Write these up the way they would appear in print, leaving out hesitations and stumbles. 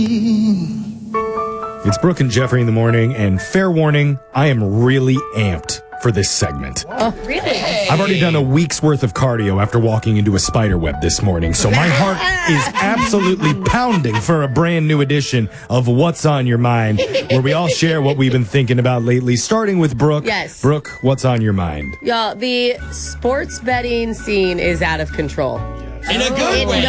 It's Brooke and Jeffrey in the morning, and fair warning, I am really amped for this segment. Oh, really? I've already done a week's worth of cardio after walking into a spider web this morning, so my heart is absolutely pounding for a brand new edition of What's on Your Mind, where we all share what we've been thinking about lately, starting with Brooke. Yes. Brooke, what's on your mind? Y'all, the sports betting scene is out of control. In a good way.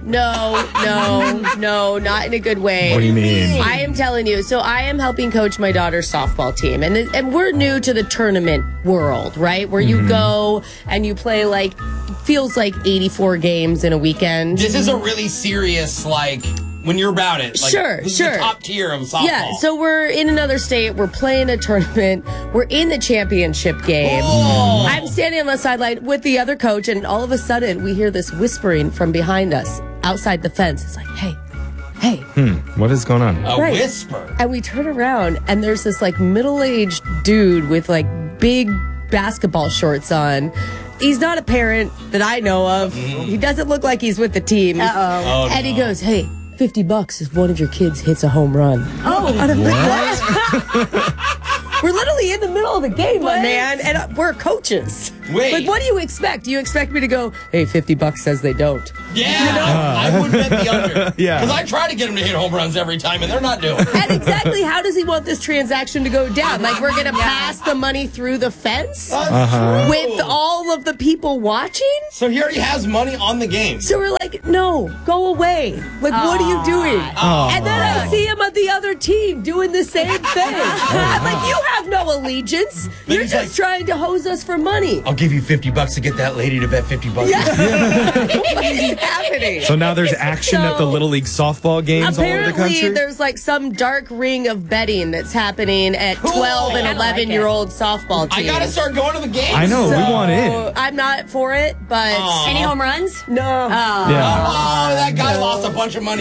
No, not in a good way. What do you mean? I am telling you. So I am helping coach my daughter's softball team. And we're new to the tournament world, right? Where you go and you play feels like 84 games in a weekend. This is a really serious, when you're about it. Sure. The top tier of softball. Yeah, so we're in another state. We're playing a tournament. We're in the championship game. Oh. I'm standing on the sideline with the other coach, and all of a sudden, we hear this whispering from behind us outside the fence. It's like, hey. What is going on? A Right. whisper. And we turn around, and there's this middle-aged dude with big basketball shorts on. He's not a parent that I know of. He doesn't look like he's with the team. Oh, And he goes, hey, $50 if one of your kids hits a home run. Oh, and I'm like, what? We're literally in the middle of the game, my man, and we're coaches. Wait. What do you expect? Do you expect me to go, hey, $50 says they don't? Yeah. I would bet the under. Yeah. Because I try to get him to hit home runs every time, and they're not doing it. And exactly how does he want this transaction to go down? We're going to pass the money through the fence with all of the people watching? So he already has money on the game. So we're like, no, go away. What are you doing? And then I see him on the other team doing the same thing. I'm like, you have no allegiance. You're he's just trying to hose us for money. I'll give you $50 to get that lady to bet $50. What is happening? So now there's action at the Little League softball games all over the Apparently, country? there's some dark ring of betting that's happening at 12 and 11-year-old softball teams. I got to start going to the game. I know, we want in. I'm not for it, but... Any home runs? No. Yeah. Oh, that guy lost a bunch of money.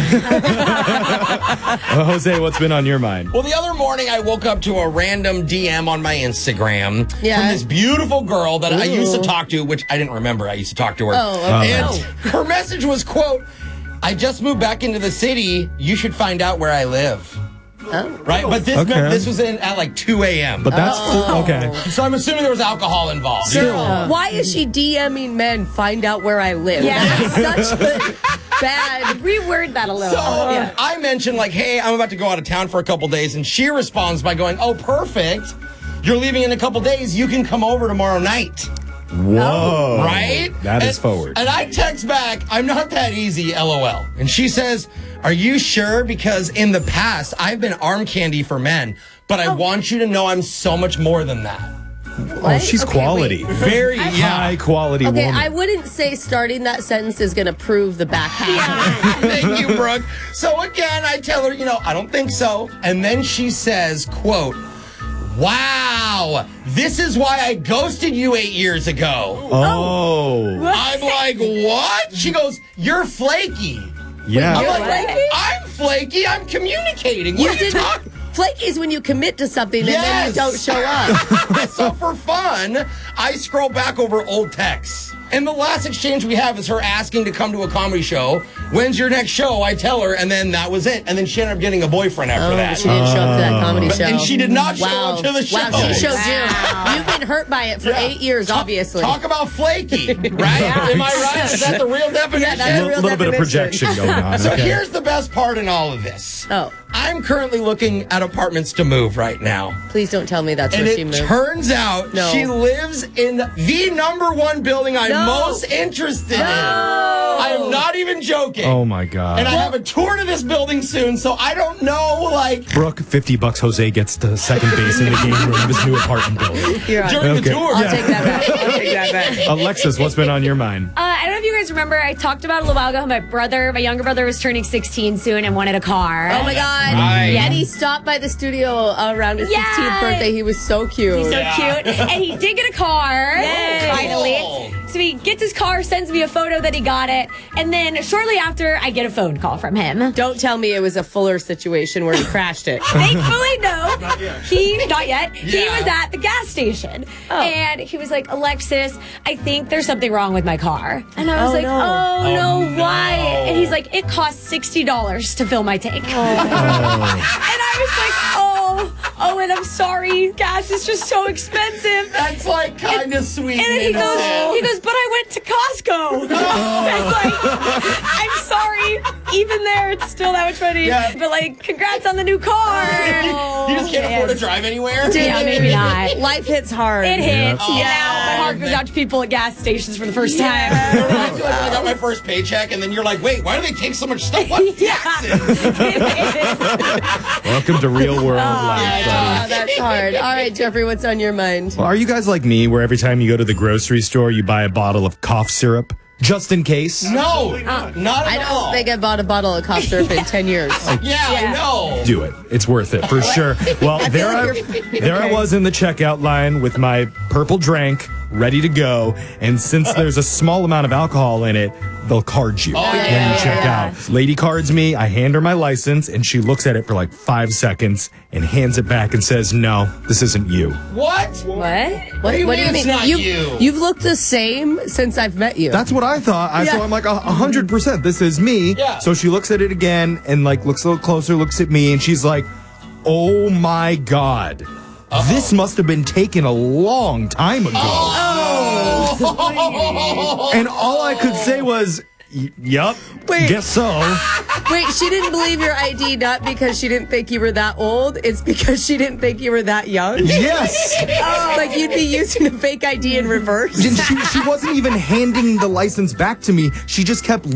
Jose, what's been on your mind? Well, the other morning, I woke up to a random DM on my Instagram from Yeah. this beautiful girl that I used to talk to, which I didn't remember I used to talk to her. Oh, okay. And her message was, quote, I just moved back into the city. You should find out where I live. Oh. Right? But this was at 2 a.m. But that's okay. So I'm assuming there was alcohol involved. Why is she DMing men, find out where I live? Yeah. That's such a bad... Reword that a little. So I mentioned, hey, I'm about to go out of town for a couple days. And she responds by going, oh, perfect. You're leaving in a couple days. You can come over tomorrow night. Whoa. Right? That is forward. And I text back, I'm not that easy, LOL. And she says, are you sure? Because in the past, I've been arm candy for men. But I want you to know I'm so much more than that. Oh, she's Okay, quality. Very High quality Okay, woman. I wouldn't say starting that sentence is going to prove the back half. Thank you, Brooke. So again, I tell her, I don't think so. And then she says, quote, wow, this is why I ghosted you 8 years ago. Oh. I'm like, what? She goes, you're flaky. Yeah. I'm like, flaky? I'm flaky. I'm communicating. You What are you didn't. talking? Flaky is when you commit to something and then you don't show up. So for fun, I scroll back over old texts. And the last exchange we have is her asking to come to a comedy show. When's your next show? I tell her, and then that was it. And then she ended up getting a boyfriend after that. She didn't show up to that comedy show. And she did not show up to the show. Wow, she showed you. You've been hurt by it for 8 years, obviously. Talk about flaky, right? Am I right? Is that the real definition? that's the real little bit of definition. projection going on. So okay. here's the best part in all of this. Oh, I'm currently looking at apartments to move right now. please don't tell me that's And where she it moved. turns out No. she lives in the #1 building I'm No. most interested in. I am not even joking. Oh my God. And I have a tour to this building soon, so I don't know, Brooke, $50 Jose gets to second base in the game room of his new apartment building. You're on. during the Okay. tour. I'll take that back. I'll take that back. Alexis, what's been on your mind? I don't know if you guys remember, I talked about a little while ago, my younger brother was turning 16 soon and wanted a car. Oh my God. Nice. And he stopped by the studio around his Yeah. 16th birthday. He was so cute. He's so cute. And he did get a car. Yay. Finally. Cool. So so he gets his car, sends me a photo that he got it, and then shortly after, I get a phone call from him. Don't tell me it was a Fuller situation where he crashed it. Thankfully, no. Not yet. He Yeah. was at the gas station. And he was like, Alexis, I think there's something wrong with my car. And I was like, no. oh, no, no. why? And he's like, it costs $60 to fill my tank. And I was like, oh, and I'm sorry. Gas is just so expensive. That's like kind of sweet. And then he goes, but I went to Costco. I was like, I'm sorry. Even there, it's still that much money. Yeah. But like, congrats on the new car. You just can't afford to drive anywhere? Yeah, maybe not. Life hits hard. It hits. Yeah. And now my heart goes out to people at gas stations for the first time. I feel like when I got my first paycheck, and then you're like, wait, why do they take so much stuff? What taxes? Welcome to real world life, buddy. Oh, that's hard. All right, Jeffrey, what's on your mind? Well, are you guys like me, where every time you go to the grocery store, you buy a bottle of cough syrup just in case? No, not at I all. don't think I bought a bottle of cough syrup in 10 years. Yeah, I know. Do it. It's worth it for sure. Well, there I was in the checkout line with my purple drink ready to go. And since there's a small amount of alcohol in it, they'll card you when you check out. Lady cards me. I hand her my license, and she looks at it for like 5 seconds and hands it back and says, "No, this isn't you." What? What do you mean? it's not you? You've looked the same since I've met you. That's what I thought. So I'm like, 100%, this is me. Yeah. So she looks at it again and like looks a little closer, looks at me, and she's like, "Oh my God. This must have been taken a long time ago." And all I could say was, "Yup, Wait. guess so." Wait, she didn't believe your ID not because she didn't think you were that old. It's because she didn't think you were that young. Yes. Like you'd be using a fake ID in reverse. She wasn't even handing the license back to me. She just kept